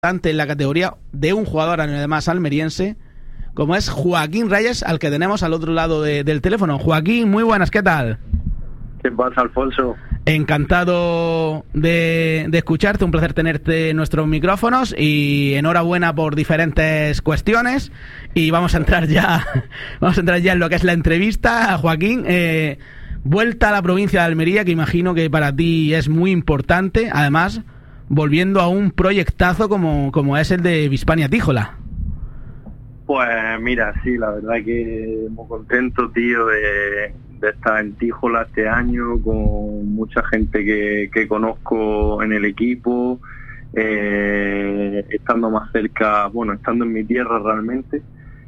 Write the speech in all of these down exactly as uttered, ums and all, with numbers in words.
en la categoría de un jugador además almeriense, como es Joaquín Reyes, al que tenemos al otro lado de, del teléfono. Joaquín, muy buenas, ¿qué tal? ¿Qué pasa, Alfonso? Encantado de, de escucharte, un placer tenerte en nuestros micrófonos y enhorabuena por diferentes cuestiones. Y vamos a entrar ya, vamos a entrar ya en lo que es la entrevista. Joaquín, eh, vuelta a la provincia de Almería, que imagino que para ti es muy importante, además volviendo a un proyectazo como, como es el de Bispania Tíjola. Pues mira, sí, la verdad que muy contento, tío, de, de estar en Tíjola este año, con mucha gente que, que conozco en el equipo, eh, estando más cerca, bueno, estando en mi tierra realmente,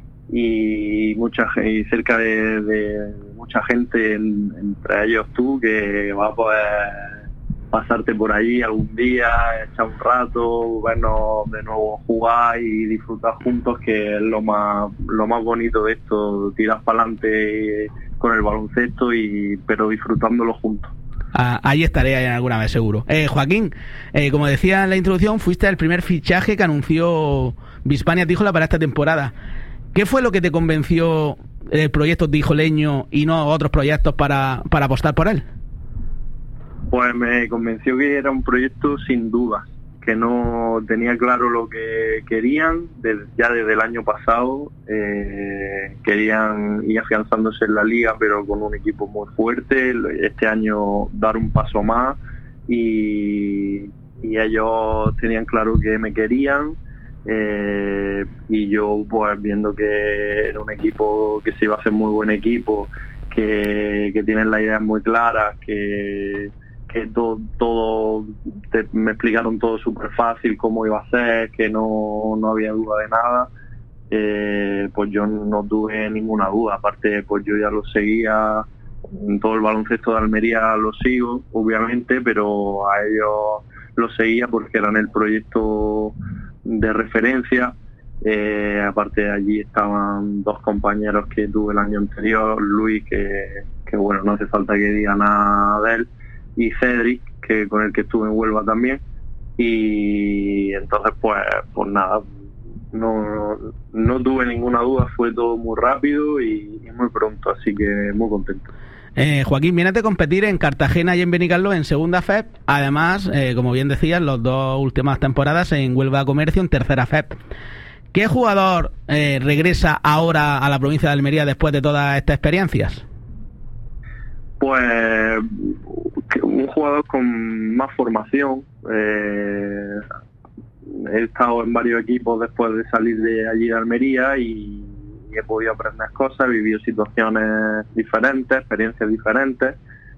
y mucha y cerca de, de mucha gente, en, entre ellos tú, que va a poder pasarte por allí algún día, echar un rato, vernos de nuevo jugar y disfrutar juntos, que es lo más lo más bonito de esto, tirar para adelante con el baloncesto, y pero disfrutándolo juntos. Ah, ahí estaré alguna vez seguro. Eh, Joaquín, eh, como decía en la introducción, fuiste el primer fichaje que anunció Bispania Tíjola para esta temporada. ¿Qué fue lo que te convenció del proyecto tijoleño y no otros proyectos para, para apostar por él? Pues me convenció que era un proyecto sin dudas, que no tenía claro lo que querían, desde, ya desde el año pasado, eh, querían ir afianzándose en la liga, pero con un equipo muy fuerte, este año dar un paso más, y, y ellos tenían claro que me querían, eh, y yo pues viendo que era un equipo que se iba a hacer muy buen equipo, que, que tienen las ideas muy claras, que que todo, todo te, me explicaron todo súper fácil, cómo iba a ser, que no, no había duda de nada, eh, pues yo no tuve ninguna duda. Aparte, pues yo ya lo seguía, todo el baloncesto de Almería lo sigo, obviamente, pero a ellos lo seguía porque eran el proyecto de referencia. Eh, aparte de allí estaban dos compañeros que tuve el año anterior, Luis, que, que bueno, no hace falta que diga nada de él, y Cedric, que con el que estuve en Huelva también, y entonces pues pues nada, no, no tuve ninguna duda, fue todo muy rápido y, y muy pronto, así que muy contento. Eh, Joaquín, vienes de competir en Cartagena y en Benicarló en segunda F E P, además, eh, como bien decías, las dos últimas temporadas en Huelva Comercio en tercera F E P. ¿Qué jugador eh, regresa ahora a la provincia de Almería después de todas estas experiencias? Pues un jugador con más formación. Eh, he estado en varios equipos después de salir de allí de Almería y, y he podido aprender cosas, he vivido situaciones diferentes, experiencias diferentes,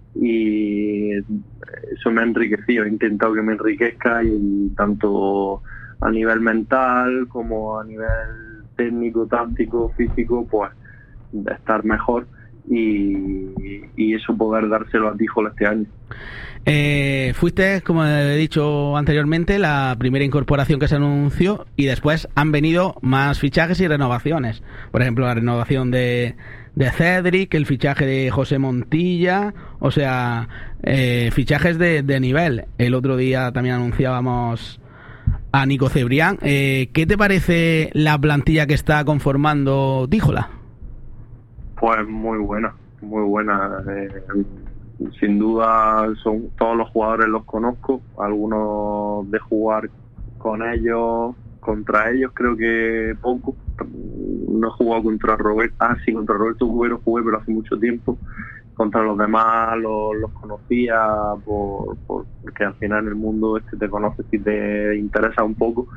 y eso me ha enriquecido. He intentado que me enriquezca, y tanto a nivel mental como a nivel técnico, táctico, físico, pues de estar mejor. Y, y eso poder dárselo a Tíjola este año. Eh, fuiste, como he dicho anteriormente, la primera incorporación que se anunció, y después han venido más fichajes y renovaciones. Por ejemplo, la renovación de, de Cedric, el fichaje de José Montilla, o sea, eh, fichajes de, de nivel. El otro día también anunciábamos a Nico Cebrián. Eh, ¿Qué te parece la plantilla que está conformando Tíjola? Pues muy buena, muy buena. Eh, sin duda, son todos los jugadores los conozco, algunos de jugar con ellos, contra ellos creo que poco. No he jugado contra Roberto, ah sí, contra Roberto Cubero jugué, pero hace mucho tiempo. Contra los demás los, los conocía, por, por, porque al final en el mundo este te conoces y te interesa un poco.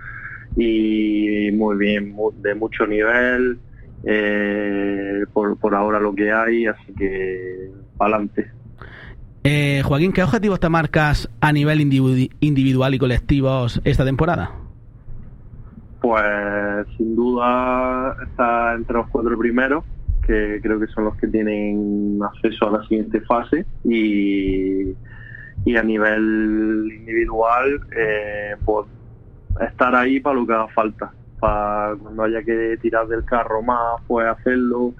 Y muy bien, muy, de mucho nivel. Eh, por, por ahora lo que hay, así que para adelante. Eh, Joaquín, ¿qué objetivos te marcas a nivel individu- individual y colectivos esta temporada? Pues sin duda está entre los cuatro primeros, que creo que son los que tienen acceso a la siguiente fase, y, y a nivel individual, eh, pues estar ahí para lo que haga falta. Para cuando haya que tirar del carro más, pues hacerlo.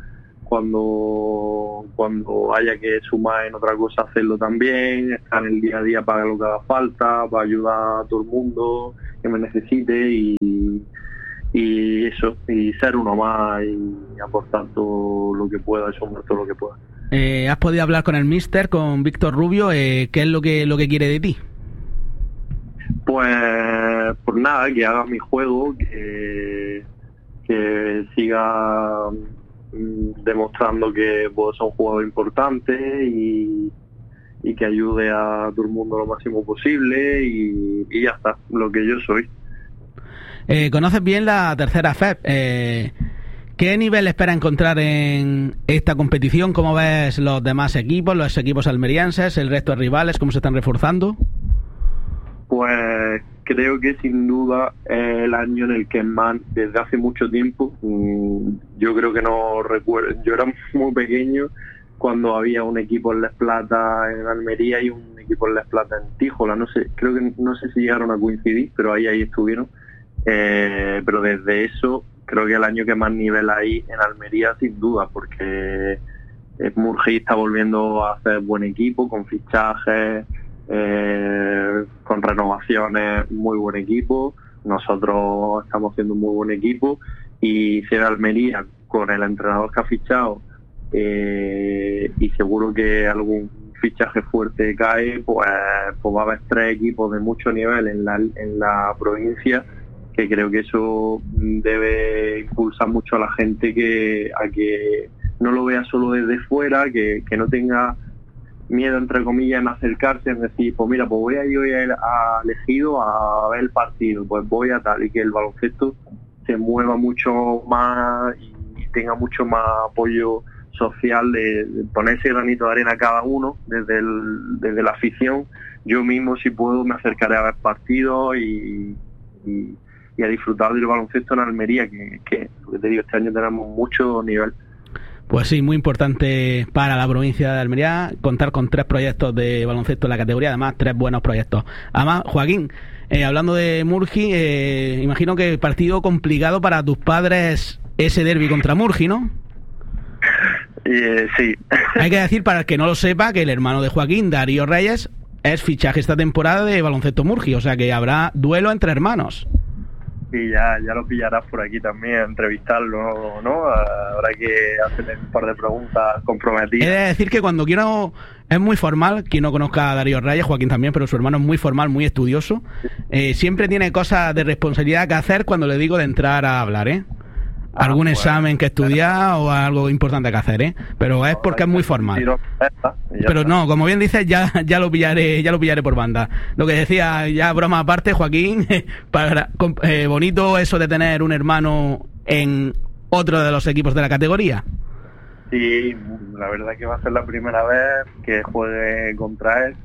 Cuando cuando haya que sumar en otra cosa, hacerlo también. Estar en el día a día para lo que haga falta, para ayudar a todo el mundo que me necesite y, y eso, y ser uno más y aportar todo lo que pueda, sumar todo lo que pueda. Eh, ¿Has podido hablar con el míster, con Víctor Rubio? Eh, ¿Qué es lo que lo que quiere de ti? Pues, pues nada, que haga mi juego, que, que siga mm, demostrando que puedo ser un jugador importante y, y que ayude a todo el mundo lo máximo posible y, y ya está, lo que yo soy. Eh, ¿Conoces bien la tercera F E P? Eh, ¿Qué nivel espera encontrar en esta competición? ¿Cómo ves los demás equipos, los equipos almerienses, el resto de rivales, cómo se están reforzando? Pues creo que sin duda es el año en el que más, desde hace mucho tiempo, yo creo que no recuerdo, yo era muy pequeño cuando había un equipo en Les Plata en Almería y un equipo en Les Plata en Tíjola, no sé, creo que no sé si llegaron a coincidir, pero ahí ahí estuvieron. Eh, pero desde eso creo que el año que más nivel hay en Almería sin duda, porque Murgi está volviendo a hacer buen equipo con fichajes, eh, con renovaciones, muy buen equipo. Nosotros estamos haciendo un muy buen equipo y si en Almería con el entrenador que ha fichado eh, y seguro que algún fichaje fuerte cae, pues, pues va a haber tres equipos de mucho nivel en la, en la provincia, que creo que eso debe impulsar mucho a la gente que a que no lo vea solo desde fuera, que, que no tenga miedo, entre comillas, en acercarse, en decir, pues mira, pues voy a ir hoy a, a elegido a ver el partido, pues voy a tal, y que el baloncesto se mueva mucho más y tenga mucho más apoyo social de, de ponerse granito de arena cada uno desde, el, desde la afición. Yo mismo, si puedo, me acercaré a ver partidos y, y y a disfrutar del baloncesto en Almería, que, que, lo que te digo, este año tenemos mucho nivel. Pues sí, muy importante para la provincia de Almería contar con tres proyectos de baloncesto en la categoría, además tres buenos proyectos. Además, Joaquín, eh, hablando de Murgi, eh, imagino que partido complicado para tus padres ese derbi contra Murgi, ¿no? Eh, sí. Hay que decir, para el que no lo sepa, que el hermano de Joaquín, Darío Reyes, es fichaje esta temporada de baloncesto Murgi, o sea que habrá duelo entre hermanos. Y ya, ya lo pillarás por aquí también, entrevistarlo, ¿no? Habrá que hacerle un par de preguntas comprometidas. He de decir que cuando quiero, es muy formal, quien no conozca a Darío Reyes, Joaquín también, pero su hermano es muy formal, muy estudioso. Eh, siempre tiene cosas de responsabilidad que hacer cuando le digo de entrar a hablar, ¿eh? Algún ah, pues, examen que estudiar o algo importante que hacer, ¿eh? Pero es porque es muy formal. Pero no, como bien dices, ya ya lo pillaré, ya lo pillaré por banda. Lo que decía, ya broma aparte, Joaquín, para eh, bonito eso de tener un hermano en otro de los equipos de la categoría. Sí, la verdad que va a ser la primera vez que juegue contra él.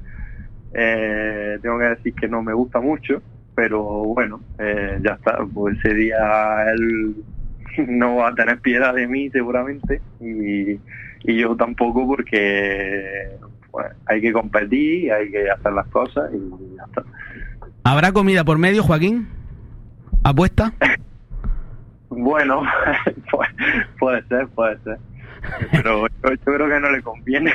Eh, tengo que decir que no me gusta mucho, pero bueno, eh, ya está. Pues ese día él no va a tener piedad de mí seguramente y, y yo tampoco, porque pues, hay que competir, hay que hacer las cosas y ya está. ¿Habrá comida por medio, Joaquín? ¿Apuesta? Bueno, puede, puede ser, puede ser. Pero yo, yo creo que no le conviene.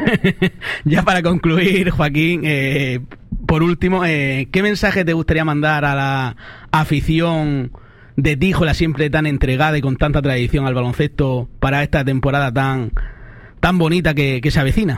Ya para concluir, Joaquín, eh, por último, eh, ¿qué mensaje te gustaría mandar a la afición de Tíjola, siempre tan entregada y con tanta tradición al baloncesto, para esta temporada tan tan bonita que, que se avecina?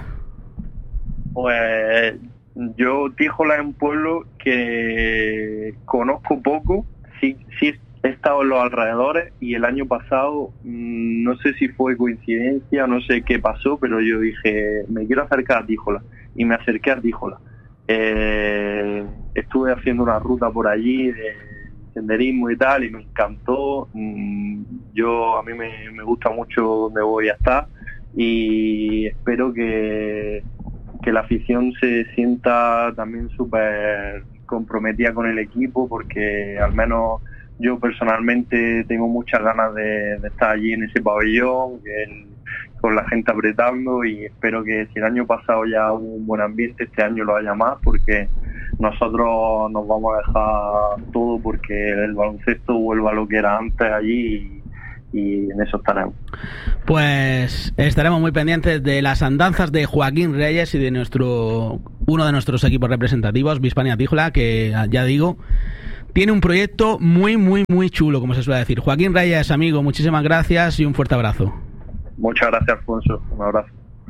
Pues yo, Tíjola es un pueblo que conozco poco, sí, sí he estado en los alrededores, y el año pasado, no sé si fue coincidencia, no sé qué pasó, pero yo dije, me quiero acercar a Tíjola, y me acerqué a Tíjola. Eh, estuve haciendo una ruta por allí de senderismo y tal, y me encantó. Yo, a mí me, me gusta mucho donde voy a estar, y espero que, que la afición se sienta también súper comprometida con el equipo, porque al menos yo personalmente tengo muchas ganas de, de estar allí en ese pabellón, el, con la gente apretando, y espero que si el año pasado ya hubo un buen ambiente, este año lo haya más, porque nosotros nos vamos a dejar todo porque el baloncesto vuelva a lo que era antes allí, y, y en eso estaremos. Pues estaremos muy pendientes de las andanzas de Joaquín Reyes y de nuestro uno de nuestros equipos representativos, Bispania Tíjola, que ya digo, tiene un proyecto muy, muy, muy chulo, como se suele decir. Joaquín Reyes, amigo, muchísimas gracias y un fuerte abrazo. Muchas gracias, Alfonso. Un abrazo.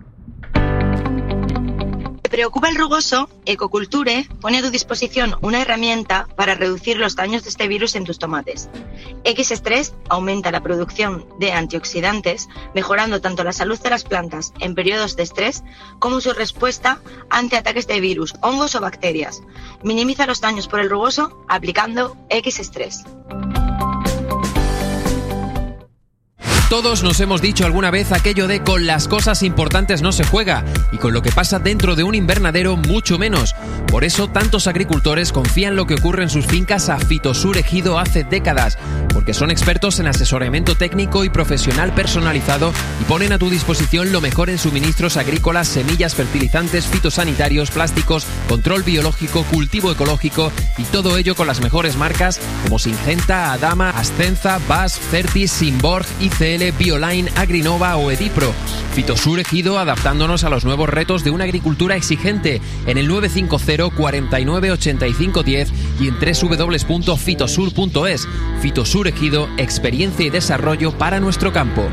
¿Te preocupa el rugoso? Ecoculture pone a tu disposición una herramienta para reducir los daños de este virus en tus tomates. X-Stress aumenta la producción de antioxidantes, mejorando tanto la salud de las plantas en periodos de estrés como su respuesta ante ataques de virus, hongos o bacterias. Minimiza los daños por el rugoso aplicando X-Stress. Todos nos hemos dicho alguna vez aquello de con las cosas importantes no se juega y con lo que pasa dentro de un invernadero mucho menos. Por eso tantos agricultores confían lo que ocurre en sus fincas a Fitosur Ejido hace décadas, porque son expertos en asesoramiento técnico y profesional personalizado y ponen a tu disposición lo mejor en suministros agrícolas, semillas, fertilizantes, fitosanitarios, plásticos, control biológico, cultivo ecológico y todo ello con las mejores marcas como Syngenta, Adama, Ascenza, B A S F, Certis, Simborg, I C L, Bioline, Agrinova o Edipro. Fitosur Ejido adaptándonos a los nuevos retos de una agricultura exigente en el nueve cinco cero, cuarenta y nueve, ochenta y cinco diez y en doble u doble u doble u punto fitosur punto es. Fitosur Ejido, experiencia y desarrollo para nuestro campo.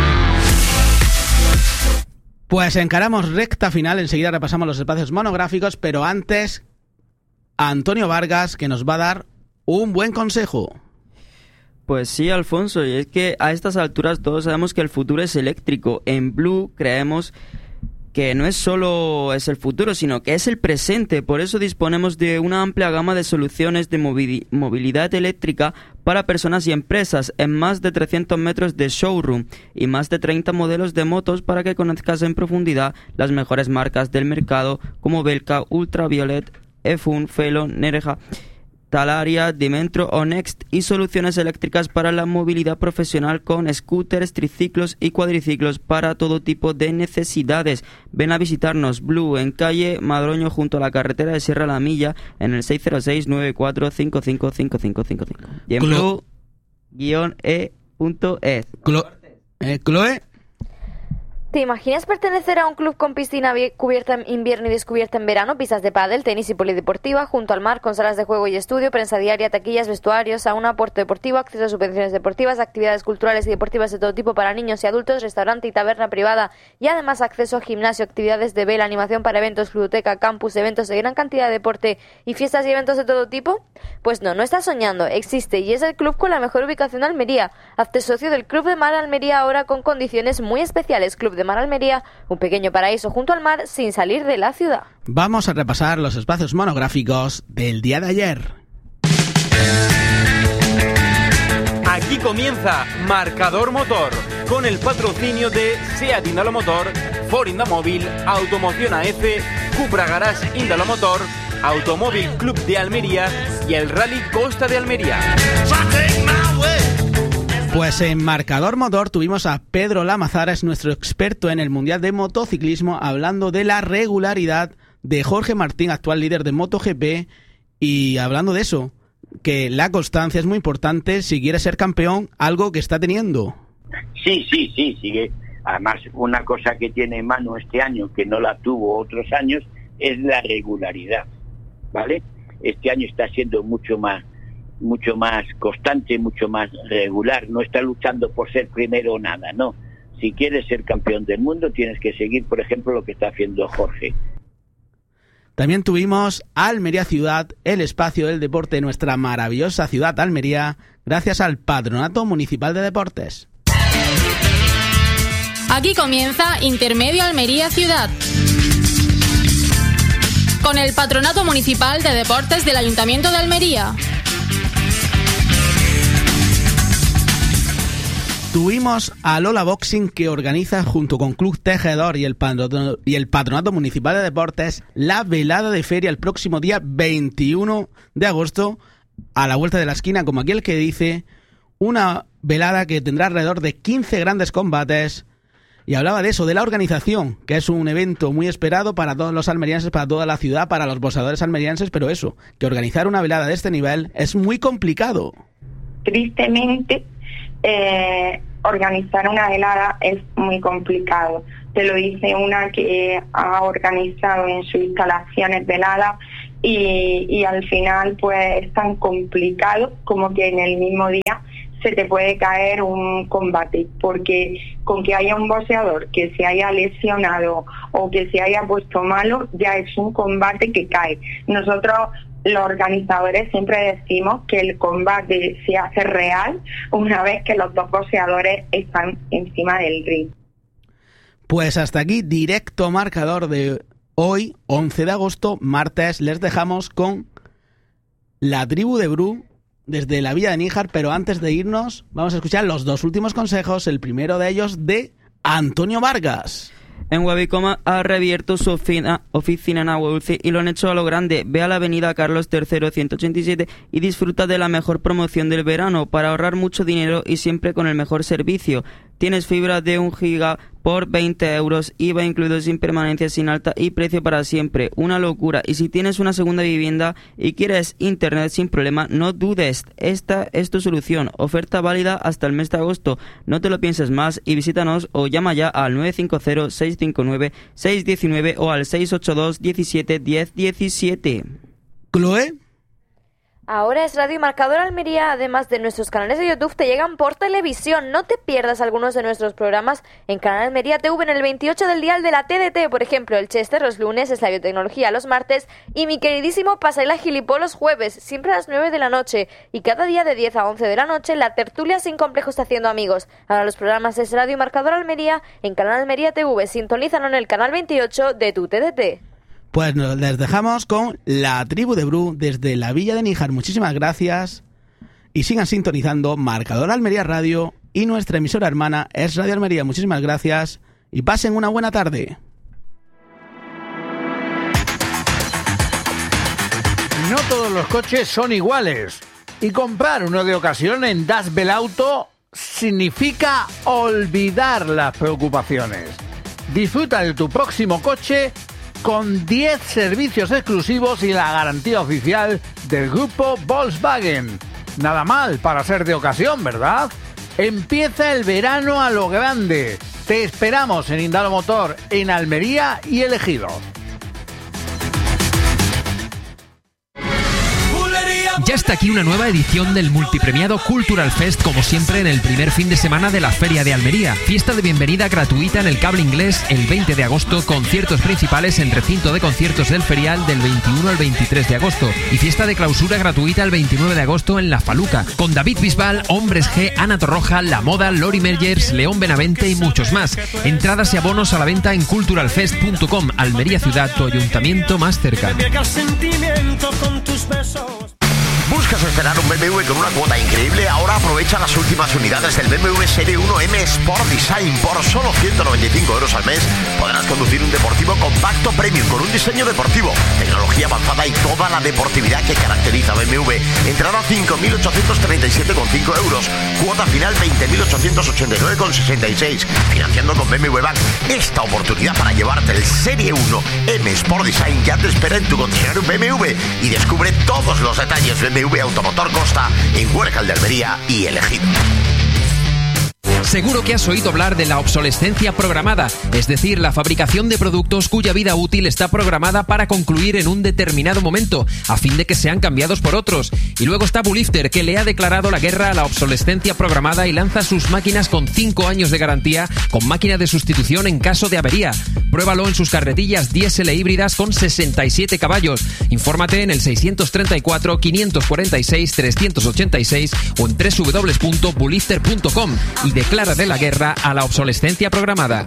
Pues encaramos recta final, enseguida repasamos los espacios monográficos, pero antes, Antonio Vargas, que nos va a dar un buen consejo. Pues sí, Alfonso, y es que a estas alturas todos sabemos que el futuro es eléctrico. En Blue creemos que no es solo es el futuro, sino que es el presente. Por eso disponemos de una amplia gama de soluciones de movilidad eléctrica para personas y empresas en más de trescientos metros de showroom y más de treinta modelos de motos para que conozcas en profundidad las mejores marcas del mercado como Belka, Ultraviolet, Efun, Felo, Nereja, Talaria, Dimentro o Next y soluciones eléctricas para la movilidad profesional con scooters, triciclos y cuadriciclos para todo tipo de necesidades. Ven a visitarnos Blue en calle Madroño junto a la carretera de Sierra La Milla en el seis cero seis, nueve cuatro cinco cinco cinco cinco cinco cinco y en blue guion e punto es. Clo- eh, Chloe. ¿Te imaginas pertenecer a un club con piscina cubierta en invierno y descubierta en verano, pistas de pádel, tenis y polideportiva, junto al mar, con salas de juego y estudio, prensa diaria, taquillas, vestuarios, sauna, puerto deportivo, acceso a subvenciones deportivas, actividades culturales y deportivas de todo tipo para niños y adultos, restaurante y taberna privada y además acceso a gimnasio, actividades de vela, animación para eventos, ludoteca, campus, eventos de gran cantidad de deporte y fiestas y eventos de todo tipo? Pues no, no estás soñando, existe y es el club con la mejor ubicación de Almería. Hazte socio del Club de Mar Almería ahora con condiciones muy especiales. Club de Mar Almería, un pequeño paraíso junto al mar sin salir de la ciudad. Vamos a repasar los espacios monográficos del día de ayer. Aquí comienza Marcador Motor, con el patrocinio de SEAT Indalomotor, Ford Indamóvil, Automoción A F, Cupra Garage Indalomotor, Automóvil Club de Almería y el Rally Costa de Almería. Pues en Marcador Motor tuvimos a Pedro Lamazares, nuestro experto en el Mundial de Motociclismo, hablando de la regularidad de Jorge Martín, actual líder de MotoGP, y hablando de eso, que la constancia es muy importante si quiere ser campeón, algo que está teniendo. Sí, sí, sí, sigue. Además, una cosa que tiene Manu este año, que no la tuvo otros años, es la regularidad, ¿vale? Este año está siendo mucho más mucho más constante, mucho más regular, no está luchando por ser primero o nada, no. Si quieres ser campeón del mundo tienes que seguir, por ejemplo, lo que está haciendo Jorge. También tuvimos Almería Ciudad, el espacio del deporte de nuestra maravillosa ciudad Almería, gracias al Patronato Municipal de Deportes. Aquí comienza Intermedio Almería Ciudad, con el Patronato Municipal de Deportes del Ayuntamiento de Almería. Tuvimos a Lola Boxing, que organiza junto con Club Tejedor y el, Patronato, y el Patronato Municipal de Deportes la velada de feria el próximo día veintiuno de agosto, a la vuelta de la esquina, como aquel que dice, una velada que tendrá alrededor de quince grandes combates, y hablaba de eso, de la organización, que es un evento muy esperado para todos los almerienses, para toda la ciudad, para los boxeadores almerienses, pero eso, que organizar una velada de este nivel es muy complicado. Tristemente, Eh, organizar una velada es muy complicado. Te lo dice una que ha organizado en sus instalaciones veladas y, y al final pues es tan complicado como que en el mismo día se te puede caer un combate, porque con que haya un boxeador que se haya lesionado o que se haya puesto malo, ya es un combate que cae. Nosotros, los organizadores, siempre decimos que el combate se hace real una vez que los dos boxeadores están encima del ring. Pues hasta aquí, directo marcador de hoy, once de agosto, martes. Les dejamos con la tribu de Bru desde la Villa de Níjar, pero antes de irnos vamos a escuchar los dos últimos consejos, el primero de ellos de Antonio Vargas. En Webicoma ha reabierto su oficina, oficina en Agua Dulce y lo han hecho a lo grande. Ve a la avenida Carlos tercero ciento ochenta y siete y disfruta de la mejor promoción del verano para ahorrar mucho dinero y siempre con el mejor servicio. Tienes fibra de un giga por veinte euros, I V A incluido sin permanencia, sin alta y precio para siempre. Una locura. Y si tienes una segunda vivienda y quieres internet sin problema, no dudes. Esta es tu solución. Oferta válida hasta el mes de agosto. No te lo pienses más y visítanos o llama ya al nueve cinco cero, seis cinco nueve, seis uno nueve o al seis ocho dos, diecisiete, diez, diecisiete. Chloe. Ahora es Radio Marcador Almería, además de nuestros canales de YouTube, te llegan por televisión. No te pierdas algunos de nuestros programas en Canal Almería T V en el veintiocho del dial de la T D T, por ejemplo, el Chester los lunes, es la biotecnología los martes y mi queridísimo Pasa y la Gilipó los jueves, siempre a las nueve de la noche y cada día de diez a once de la noche la tertulia sin complejos haciendo amigos. Ahora los programas es Radio Marcador Almería en Canal Almería T V, sintonízalo en el canal veintiocho de tu T D T. Pues nos les dejamos con la tribu de Bru desde la Villa de Níjar. Muchísimas gracias y sigan sintonizando Marcador Almería Radio y nuestra emisora hermana es Radio Almería. Muchísimas gracias y pasen una buena tarde. No todos los coches son iguales y comprar uno de ocasión en Das Belauto significa olvidar las preocupaciones. Disfruta de tu próximo coche con diez servicios exclusivos y la garantía oficial del grupo Volkswagen. Nada mal para ser de ocasión, ¿verdad? Empieza el verano a lo grande. Te esperamos en Indalo Motor, en Almería y El Ejido. Ya está aquí una nueva edición del multipremiado Cultural Fest, como siempre en el primer fin de semana de la Feria de Almería. Fiesta de bienvenida gratuita en el Cable Inglés el veinte de agosto, conciertos principales en recinto de conciertos del Ferial del veintiuno al veintitrés de agosto y fiesta de clausura gratuita el veintinueve de agosto en La Faluca, con David Bisbal, Hombres G, Ana Torroja, La Moda, Lori Mergers, León Benavente y muchos más. Entradas y abonos a la venta en cultural fest punto com. Almería Ciudad, tu ayuntamiento más cerca. ¿Buscas estrenar un B M W con una cuota increíble? Ahora aprovecha las últimas unidades del B M W Serie uno M Sport Design. Por solo ciento noventa y cinco euros al mes podrás conducir un deportivo compacto premium con un diseño deportivo, tecnología avanzada y toda la deportividad que caracteriza a B M W. Entrada cinco mil ochocientos treinta y siete coma cinco euros. Cuota final veinte mil ochocientos ochenta y nueve coma sesenta y seis. Financiando con B M W Bank. Esta oportunidad para llevarte el Serie uno M Sport Design ya te espera en tu concesionario B M W y descubre todos los detalles de B M W Automotor Costa en Huércal de Almería y El Ejido. Seguro que has oído hablar de la obsolescencia programada, es decir, la fabricación de productos cuya vida útil está programada para concluir en un determinado momento, a fin de que sean cambiados por otros. Y luego está Bulifter, que le ha declarado la guerra a la obsolescencia programada y lanza sus máquinas con cinco años de garantía, con máquina de sustitución en caso de avería. Pruébalo en sus carretillas diésel e híbridas con sesenta y siete caballos. Infórmate en el seiscientos treinta y cuatro, quinientos cuarenta y seis, trescientos ochenta y seis o en doble u doble u doble u punto bulifter punto com y declara de la guerra a la obsolescencia programada.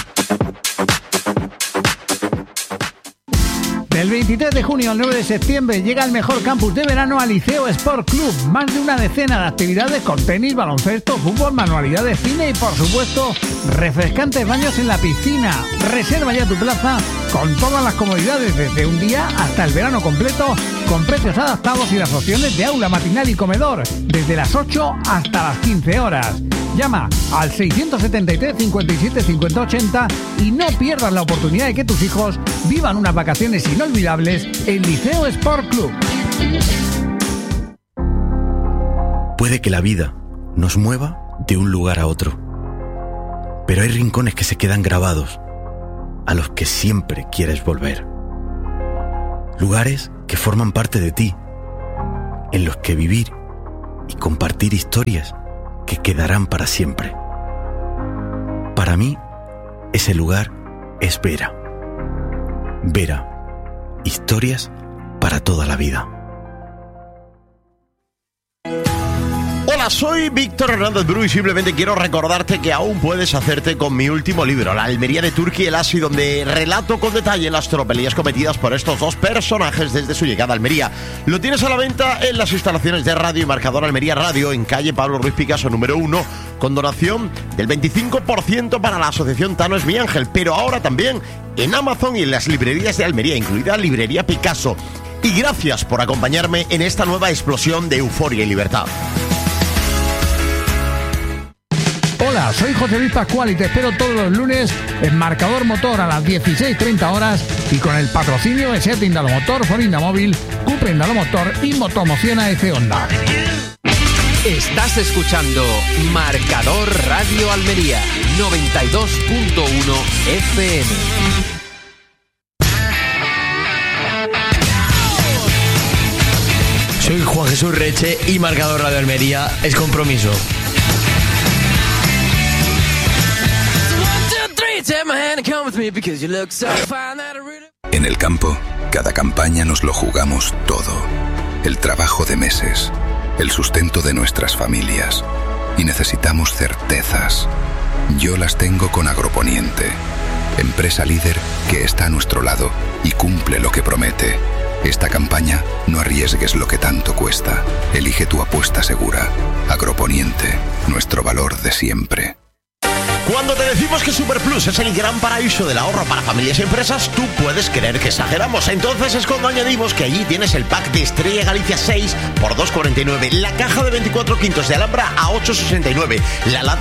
Del veintitrés de junio al nueve de septiembre llega el mejor campus de verano al Liceo Sport Club. Más de una decena de actividades con tenis, baloncesto, fútbol, manualidades, cine y por supuesto refrescantes baños en la piscina. Reserva ya tu plaza con todas las comodidades desde un día hasta el verano completo, con precios adaptados y las opciones de aula matinal y comedor desde las ocho hasta las quince horas. Llama al seiscientos setenta y tres, cincuenta y siete, cincuenta, ochenta y no pierdas la oportunidad de que tus hijos vivan unas vacaciones inolvidables en Liceo Sport Club. Puede que la vida nos mueva de un lugar a otro, pero hay rincones que se quedan grabados, a los que siempre quieres volver. Lugares que forman parte de ti, en los que vivir y compartir historias que quedarán para siempre. Para mí, ese lugar es Vera. Vera, historias para toda la vida. Hola, soy Víctor Hernández Bru y simplemente quiero recordarte que aún puedes hacerte con mi último libro, La Almería de Turki y el Asi, donde relato con detalle las tropelías cometidas por estos dos personajes desde su llegada a Almería. Lo tienes a la venta en las instalaciones de Radio y Marcador Almería Radio, en calle Pablo Ruiz Picasso número uno, con donación del veinticinco por ciento para la asociación Tano es mi ángel, pero ahora también en Amazon y en las librerías de Almería, incluida Librería Picasso. Y gracias por acompañarme en esta nueva explosión de euforia y libertad. Hola, soy José Luis Pascual y te espero todos los lunes en Marcador Motor a las dieciséis treinta horas y con el patrocinio de SEAT Indalomotor, Ford Indamóvil, Cupra Indalomotor y Motomoción A F Honda. Estás escuchando Marcador Radio Almería noventa y dos punto uno F M. Soy Juan Jesús Reche y Marcador Radio Almería es compromiso. En el campo, cada campaña nos lo jugamos todo. El trabajo de meses, el sustento de nuestras familias. Y necesitamos certezas. Yo las tengo con Agroponiente, empresa líder que está a nuestro lado y cumple lo que promete. Esta campaña, no arriesgues lo que tanto cuesta. Elige tu apuesta segura. Agroponiente, nuestro valor de siempre. Cuando te decimos que Superplus es el gran paraíso del ahorro para familias y empresas, tú puedes creer que exageramos. Entonces es cuando añadimos que allí tienes el pack de Estrella Galicia seis por dos cuarenta y nueve, la caja de veinticuatro quintos de Alhambra a ocho sesenta y nueve, la lata